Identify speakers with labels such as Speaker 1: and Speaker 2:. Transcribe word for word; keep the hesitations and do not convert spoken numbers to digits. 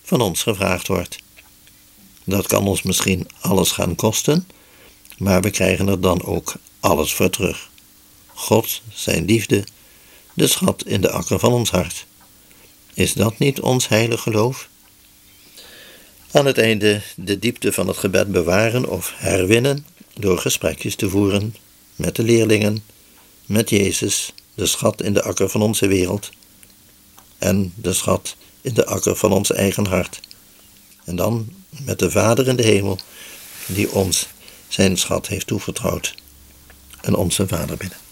Speaker 1: van ons gevraagd wordt. Dat kan ons misschien alles gaan kosten, maar we krijgen er dan ook alles voor terug. God, zijn liefde, de schat in de akker van ons hart. Is dat niet ons heilig geloof? Aan het einde de diepte van het gebed bewaren of herwinnen door gesprekjes te voeren met de leerlingen, met Jezus, de schat in de akker van onze wereld en de schat in de akker van ons eigen hart. En dan met de Vader in de hemel die ons zijn schat heeft toevertrouwd en onze Vader bidden.